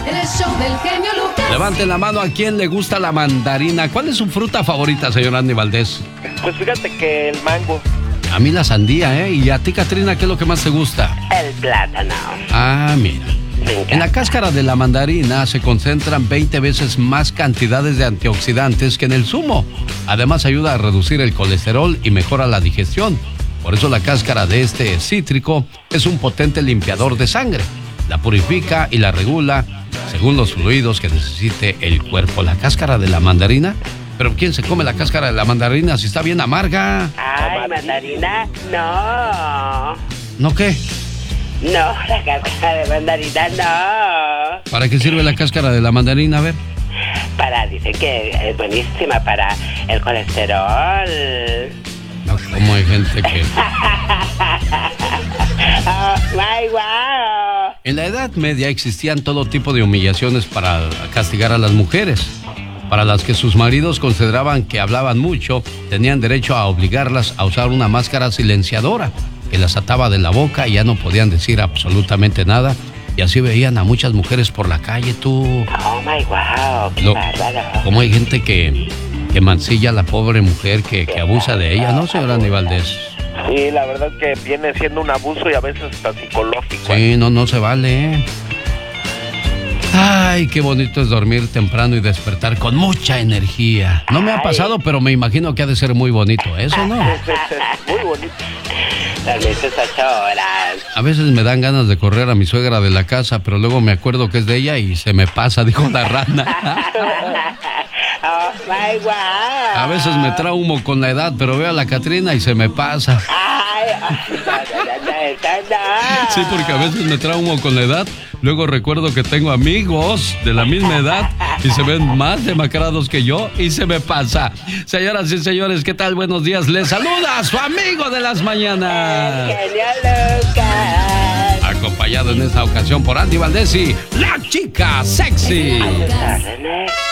El show del genio Lucas. Levanten la mano a quien le gusta la mandarina. ¿Cuál es su fruta favorita, señor Andy Valdés? Pues fíjate que el mango. A mí la sandía, ¿eh? ¿Y a ti, Catrina, qué es lo que más te gusta? El plátano. Ah, mira. En la cáscara de la mandarina se concentran 20 veces más cantidades de antioxidantes que en el zumo. Además ayuda a reducir el colesterol y mejora la digestión. Por eso la cáscara de este cítrico es un potente limpiador de sangre. La purifica y la regula según los fluidos que necesite el cuerpo. La cáscara de la mandarina. ¿Pero quién se come la cáscara de la mandarina si está bien amarga? Ay, mandarina, no. ¿No qué? No, la cáscara de mandarina, no. ¿Para qué sirve la cáscara de la mandarina? A ver. Dicen que es buenísima para el colesterol. No, ¿cómo hay gente que...? Oh, my wow. En la Edad Media existían todo tipo de humillaciones para castigar a las mujeres. Para las que sus maridos consideraban que hablaban mucho, tenían derecho a obligarlas a usar una máscara silenciadora que las ataba de la boca y ya no podían decir absolutamente nada. Y así veían a muchas mujeres por la calle, tú. Oh my wow, qué bárbaro. Como hay gente que mancilla a la pobre mujer, que abusa de ella, ¿no, señor Andy Valdés? Sí, la verdad que viene siendo un abuso y a veces hasta psicológico. Sí, no se vale, ¿eh? Ay, qué bonito es dormir temprano y despertar con mucha energía. No me ha pasado, pero me imagino que ha de ser muy bonito eso, ¿no? Muy bonito. Dormiste 8 horas. A veces me dan ganas de correr a mi suegra de la casa, pero luego me acuerdo que es de ella y se me pasa, dijo la rana. Oh my wow. A veces me traumo con la edad, pero veo a la Catrina y se me pasa. Ay, no. Sí, porque a veces me traumo con la edad. Luego recuerdo que tengo amigos de la misma edad y se ven más demacrados que yo y se me pasa. Señoras y señores, ¿qué tal? Buenos días. Les saluda su amigo de las mañanas. Genio Lucas. Acompañado en esta ocasión por Andy Valdés y la chica sexy. Órdenes.